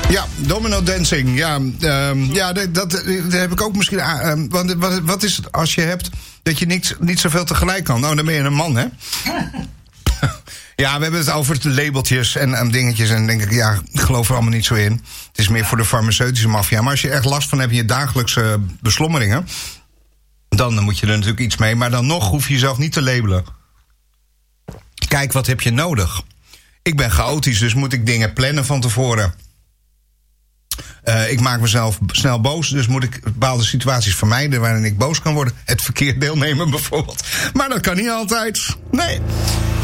Ja, domino dancing. Ja, dat heb ik ook misschien. Want wat is het als je hebt dat je niet zoveel tegelijk kan? Nou, dan ben je een man, hè? Ja, we hebben het over de labeltjes en dingetjes. En dan denk ik, ja, ik geloof er allemaal niet zo in. Het is meer voor de farmaceutische maffia. Maar als je echt last van hebt in je dagelijkse beslommeringen, dan moet je er natuurlijk iets mee. Maar dan nog hoef je jezelf niet te labelen. Kijk, wat heb je nodig? Ik ben chaotisch, dus moet ik dingen plannen van tevoren. Ik maak mezelf snel boos, dus moet ik bepaalde situaties vermijden waarin ik boos kan worden. Het verkeer deelnemen bijvoorbeeld. Maar dat kan niet altijd. Nee.